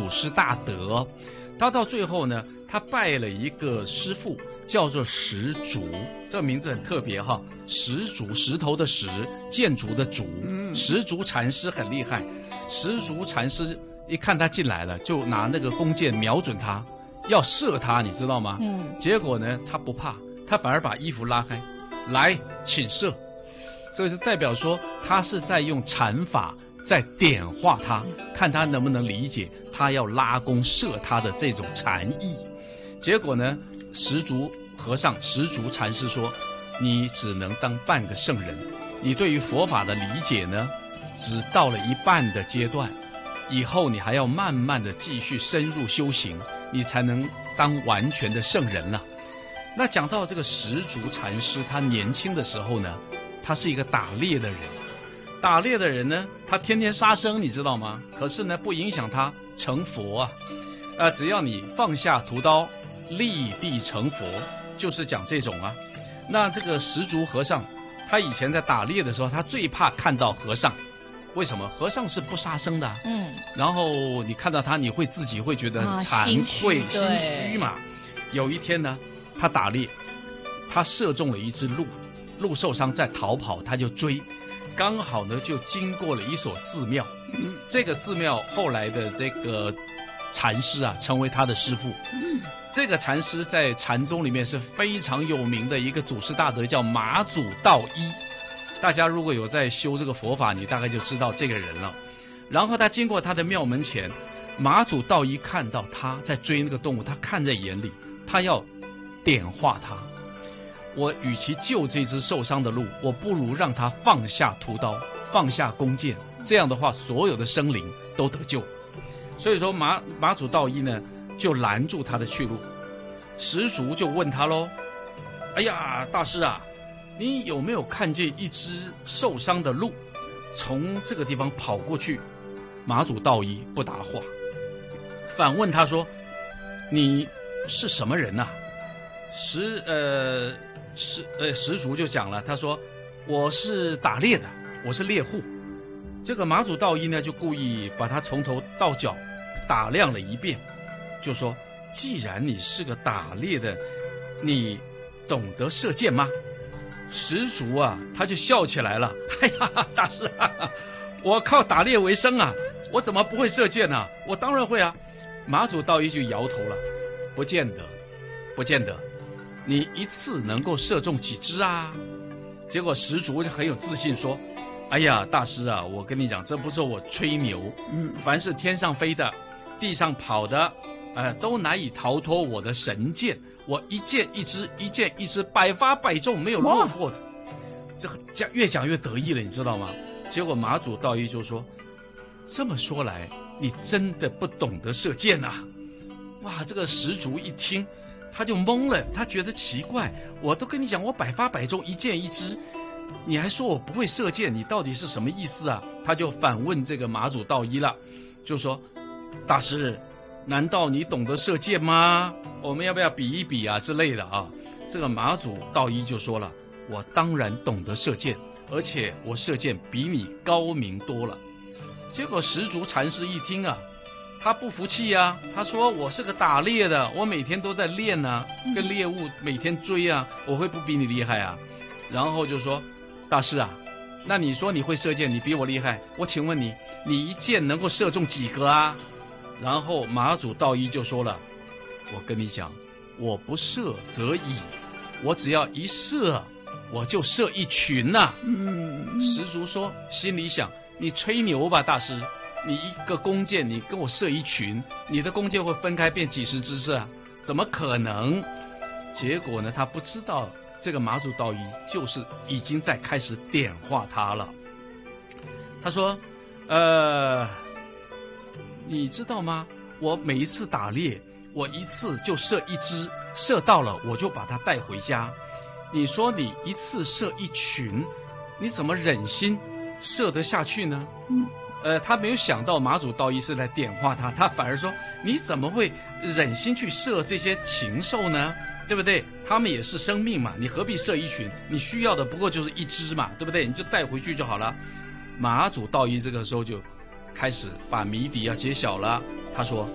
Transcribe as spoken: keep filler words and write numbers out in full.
祖师大德。他到最后呢，他拜了一个师父，叫做石竹，这个名字很特别哈，石竹，石头的石，建筑的竹，石竹禅师很厉害。石竹禅师一看他进来了，就拿那个弓箭瞄准他，要射他，你知道吗？嗯。结果呢，他不怕，他反而把衣服拉开，来，请射。这是代表说他是在用禅法在点化他，看他能不能理解他要拉弓射他的这种禅意。结果呢，石竹和尚、石竹禅师说：“你只能当半个圣人，你对于佛法的理解呢，只到了一半的阶段，以后你还要慢慢的继续深入修行，你才能当完全的圣人了。”那讲到这个石竹禅师，他年轻的时候呢，他是一个打猎的人。打猎的人呢，他天天杀生，你知道吗？可是呢，不影响他成佛啊。呃，只要你放下屠刀，立地成佛，就是讲这种啊。那这个石竹和尚，他以前在打猎的时候，他最怕看到和尚。为什么？和尚是不杀生的、啊。嗯。然后你看到他，你会自己会觉得很惭愧、啊、心虚嘛。有一天呢，他打猎，他射中了一只鹿，鹿受伤在逃跑，他就追。刚好呢，就经过了一所寺庙，这个寺庙后来的这个禅师啊，成为他的师父。这个禅师在禅宗里面是非常有名的一个祖师大德，叫马祖道一。大家如果有在修这个佛法，你大概就知道这个人了。然后他经过他的庙门前，马祖道一看到他在追那个动物，他看在眼里，他要点化他。我与其救这只受伤的鹿，我不如让他放下屠刀，放下弓箭，这样的话，所有的生灵都得救。所以说马马祖道一呢，就拦住他的去路。石竹就问他喽：“哎呀，大师啊，你有没有看见一只受伤的鹿从这个地方跑过去？”马祖道一不答话，反问他说：“你是什么人呐、啊？”石呃石呃石竹就讲了，他说：“我是打猎的，我是猎户。”这个马祖道一呢，就故意把他从头到脚打量了一遍，就说：“既然你是个打猎的，你懂得射箭吗？”石竹啊，他就笑起来了：“哎呀，大师啊，我靠打猎为生啊，我怎么不会射箭呢、啊？我当然会啊。”马祖道一就摇头了：“不见得，不见得。你一次能够射中几只啊？”结果石竹就很有自信说：“哎呀，大师啊，我跟你讲，这不是我吹牛，嗯，凡是天上飞的，地上跑的，呃，都难以逃脱我的神箭。我一箭一支，一箭一支，百发百中，没有落过的。”这个讲越讲越得意了，你知道吗？结果马祖道一就说：“这么说来，你真的不懂得射箭啊？”哇，这个石竹一听，他就懵了，他觉得奇怪，我都跟你讲，我百发百中，一箭一支，你还说我不会射箭，你到底是什么意思啊？他就反问这个马祖道一了，就说：“大师，难道你懂得射箭吗？我们要不要比一比啊之类的啊？”这个马祖道一就说了：“我当然懂得射箭，而且我射箭比你高明多了。”结果石竹禅师一听啊，他不服气啊，他说：“我是个打猎的，我每天都在练啊，跟猎物每天追啊，我会不比你厉害啊？”然后就说：“大师啊，那你说你会射箭，你比我厉害，我请问你，你一箭能够射中几个啊？”然后马祖道一就说了：“我跟你讲，我不射则已，我只要一射，我就射一群呐、啊。”嗯，石竹说，心里想：“你吹牛吧，大师。你一个弓箭，你跟我射一群，你的弓箭会分开变几十支是啊？怎么可能？”结果呢，他不知道这个马祖道一就是已经在开始点化他了。他说：“呃，你知道吗？我每一次打猎，我一次就射一只，射到了我就把它带回家。你说你一次射一群，你怎么忍心射得下去呢？”嗯。呃，他没有想到马祖道一是来点化他，他反而说：“你怎么会忍心去射这些禽兽呢？对不对？他们也是生命嘛，你何必射一群？你需要的不过就是一只嘛，对不对？你就带回去就好了。”马祖道一这个时候就开始把谜底要揭晓了。他说：